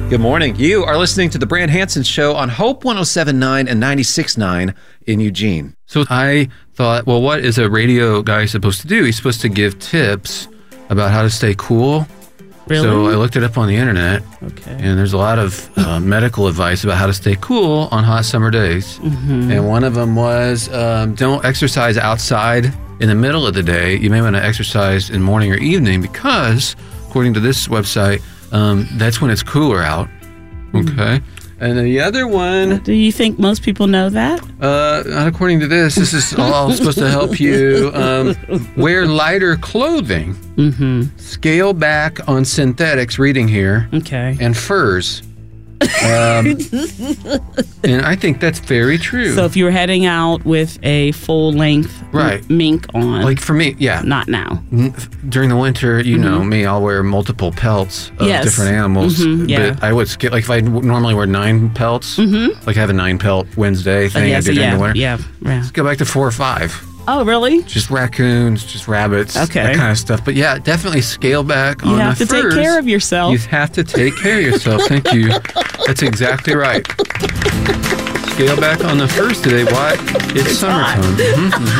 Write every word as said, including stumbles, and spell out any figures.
Good morning. You are listening to the Brand Hansen Show on Hope one oh seven point nine and ninety-six point nine in Eugene. So I thought, well, what is a radio guy supposed to do? He's supposed to give tips about how to stay cool. Really? So I looked it up on the internet. Okay. And there's a lot of uh, medical advice about how to stay cool on hot summer days. Mm-hmm. And one of them was um, don't exercise outside in the middle of the day. You may want to exercise in morning or evening because, according to this website, Um, that's when it's cooler out. Okay. And then the other one... Do you think most people know that? Uh, not according to this. This is all supposed to help you um, wear lighter clothing. Mm-hmm. Scale back on synthetics, reading here. Okay. And furs. Um, and I think that's very true. So if you were heading out with a full-length right. mink on... Like for me, yeah. Not now. During the winter, you Mm-hmm. know me, I'll wear multiple pelts of yes. different animals. Mm-hmm. Yeah. But I would skip, like if I normally wear nine pelts, mm-hmm. like I have a nine pelt Wednesday thing uh, yeah, I so do during yeah, the winter. Yeah, yeah. Let's go back to four or five. Oh, really? Just raccoons, just rabbits, okay. that kind of stuff. But yeah, definitely scale back you on the have to furs. take care of yourself. You have to take care of yourself. Thank you. That's exactly right. Scale back on the furs today. Why? It's, it's summertime. Mm-hmm, mm-hmm.